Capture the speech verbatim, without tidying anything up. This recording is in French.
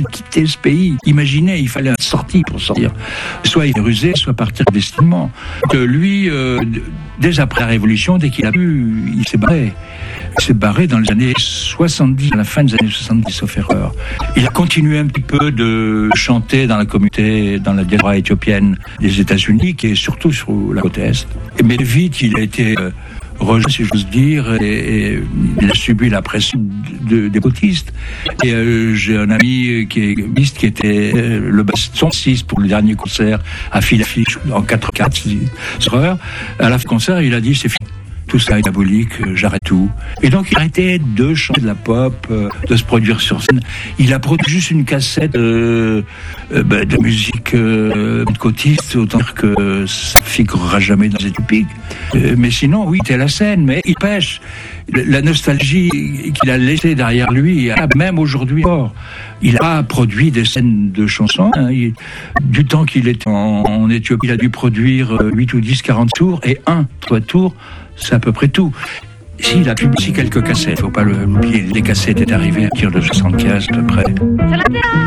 quitter ce pays. Imaginez, il fallait sortir pour sortir. Soit il est rusé, soit partir clandestinement. Que lui, euh, dès après la Révolution, dès qu'il a pu, il s'est barré. Il s'est barré dans les années soixante-dix, à la fin des années soixante-dix, sauf erreur. Il a continué un petit peu de chanter dans la communauté, dans la diaspora éthiopienne des États-Unis, qui est surtout sur la côte Est. Mais vite, il a été euh, rejeté, si j'ose dire, et, et il a subi la pression de, des bouddhistes. Et euh, j'ai un ami qui est bouddhiste, qui était euh, le baston six pour le dernier concert à Philadelphie en quatre-quatre heures. À la fin du concert, il a dit c'est fini. Tout ça est diabolique, j'arrête tout. Et donc il arrêtait de chanter de la pop, euh, de se produire sur scène. Il a produit juste une cassette euh, euh, bah, de musique euh, côtiste, autant dire que ça figurera jamais dans les étupiques. Euh, mais sinon, oui, c'était la scène, mais il pêche. La nostalgie qu'il a laissée derrière lui, même aujourd'hui encore, il a produit des scènes de chansons. Hein. Il, du temps qu'il était en, en Éthiopie, il a dû produire huit ou dix, quarante tours, et un, trois tours, c'est à peu près tout. Si, il a publié quelques cassettes, faut pas l'oublier. Les cassettes étaient arrivées à partir de soixante-quinze à peu près.